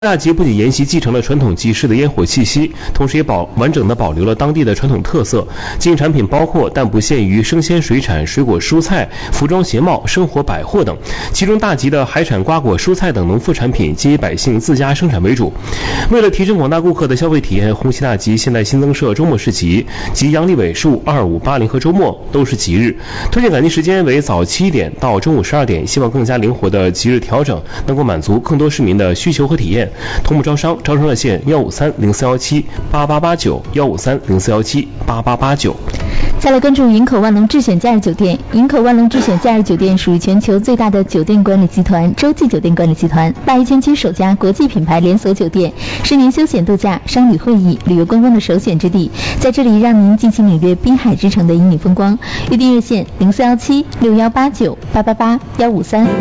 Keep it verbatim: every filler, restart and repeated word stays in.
大集不仅沿袭继承了传统集市的烟火气息，同时也保完整的保留了当地的传统特色。经营产品包括但不限于生鲜水产、水果蔬菜、服装鞋帽、生活百货等，其中大集的海产瓜果蔬菜等农副产品皆以百姓自家生产为主。为了提升广大顾客的消费体验，红旗大集现在新增设周末市集及阳历尾数二五八零和周末都是吉日，推荐赶集时间为早七点到中午十二点，希望更加灵活的吉日调整能够满足更多市民的需求和体验。同步招商，招商热线幺五三零四幺七八八八九幺五三零四幺七八八八九。 再来关注营口万隆智选假日酒店。营口万隆智选假日酒店属于全球最大的酒店管理集团洲际酒店管理集团，大一圈区首家国际品牌连锁酒店，是您休闲度假、商旅会议、旅游观光的首选之地。在这里让您尽情领略滨海之城的旖旎风光。预订热线零四幺七六幺八九八八八幺五三。